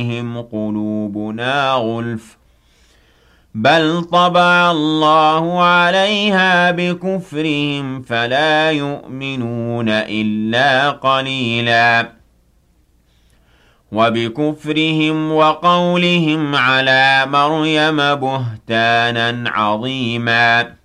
عليهم قلوبنا غلف بل طبع الله عليها بكفرهم فلا يؤمنون إلا قليلا وبكفرهم وقولهم على مريم بهتانا عظيما